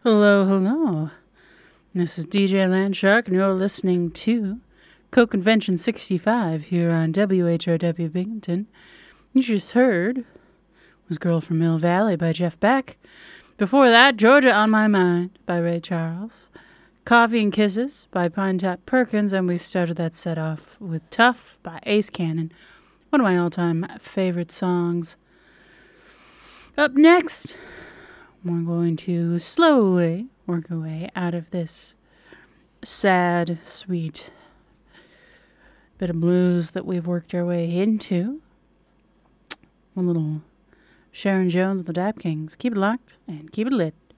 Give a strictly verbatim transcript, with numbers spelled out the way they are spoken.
Hello, hello. This is D J Landshark, and you're listening to Co-Convention sixty-five here on W H R W Binghamton. You just heard was Girl from Mill Valley by Jeff Beck. Before that, Georgia on My Mind by Ray Charles. Coffee and Kisses by Pine Top Perkins, and we started that set off with Tough by Ace Cannon, one of my all-time favorite songs. Up next, we're going to slowly work our way out of this sad, sweet bit of blues that we've worked our way into. One little Sharon Jones and the Dap Kings. Keep it locked and keep it lit.